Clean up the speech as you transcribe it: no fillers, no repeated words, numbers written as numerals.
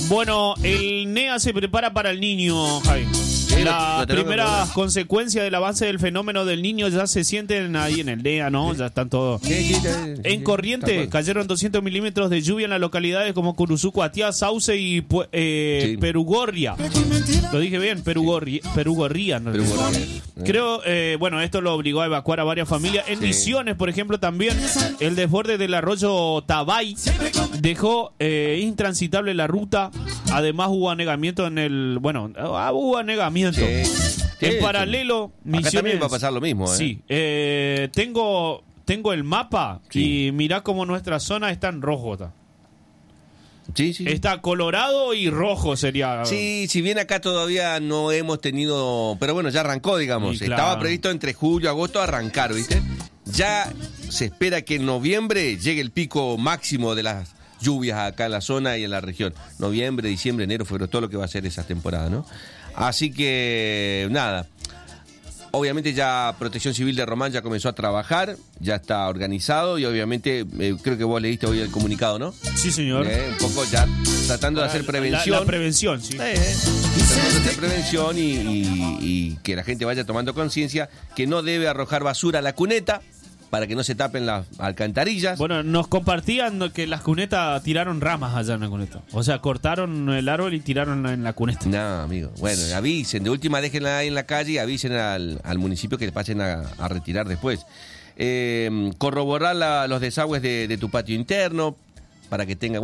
Bueno, el NEA se prepara para el niño, Javi. Las primeras consecuencias del avance del fenómeno del niño ya se sienten ahí en el NEA, ¿no? Ya están todos. En Corrientes cayeron 200 milímetros de lluvia en las localidades como Curuzuco, Atiá, Sauce y Perugorria. Lo dije bien, Perugorria. ¿No? Creo, bueno, esto lo obligó a evacuar a varias familias. En Misiones, por ejemplo, también el desborde del arroyo Tabay dejó intransitable la ruta. Además hubo anegamiento en el... Bueno, hubo anegamiento. En paralelo, Misiones... Acá también va a pasar lo mismo, ¿eh? Sí. Tengo el mapa y mirá cómo nuestra zona está en rojo. Sí. Está colorado y rojo sería. Sí, si bien acá todavía no hemos tenido... Pero bueno, ya arrancó, digamos. Claro. Estaba previsto entre julio y agosto arrancar, ¿viste? Ya se espera que en noviembre llegue el pico máximo de las lluvias acá en la zona y en la región. Noviembre, diciembre, enero, febrero, todo lo que va a ser esa temporada, ¿no? Así que, nada. Obviamente ya Protección Civil de Román ya comenzó a trabajar, ya está organizado y obviamente creo que vos leíste hoy el comunicado, ¿no? Sí, señor. Un poco ya tratando de hacer prevención. La prevención, sí. Tratando de hacer prevención y que la gente vaya tomando conciencia que no debe arrojar basura a la cuneta para que no se tapen las alcantarillas. Bueno, nos compartían que las cunetas tiraron ramas allá en la cuneta. O sea, cortaron el árbol y tiraron en la cuneta. No, amigo. Bueno, avisen. De última, déjenla ahí en la calle y avisen al municipio que pasen a retirar después. Corroborar los desagües de tu patio interno para que tenga...